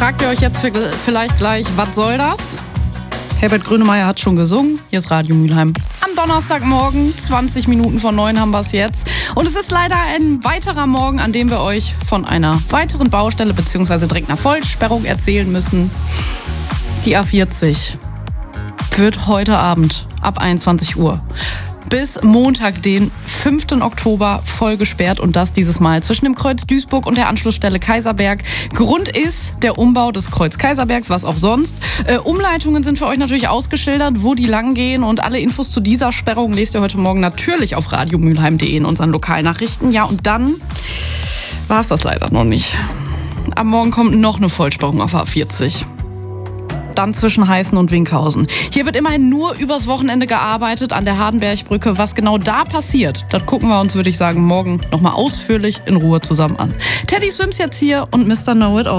fragt ihr euch jetzt vielleicht gleich, was soll das? Herbert Grönemeyer hat schon gesungen. Hier ist Radio Mülheim. Am Donnerstagmorgen, 20 Minuten vor 9 haben wir es jetzt. Und es ist leider ein weiterer Morgen, an dem wir euch von einer weiteren Baustelle bzw. direkt einer Vollsperrung erzählen müssen. Die A40 wird heute Abend ab 21 Uhr bis Montag, den 5. Oktober, voll gesperrt und das dieses Mal zwischen dem Kreuz Duisburg und der Anschlussstelle Kaiserberg. Grund ist der Umbau des Kreuz Kaiserbergs, was auch sonst. Umleitungen sind für euch natürlich ausgeschildert, wo die lang gehen und alle Infos zu dieser Sperrung lest ihr heute Morgen natürlich auf radiomülheim.de in unseren Lokalnachrichten. Ja, und dann war es das leider noch nicht. Am Morgen kommt noch eine Vollsperrung auf A40. Dann zwischen Heißen und Winkhausen. Hier wird immerhin nur übers Wochenende gearbeitet an der Hardenbergbrücke. Was genau da passiert, das gucken wir uns, würde ich sagen, morgen nochmal ausführlich in Ruhe zusammen an. Teddy Swims jetzt hier und Mr. Know It All.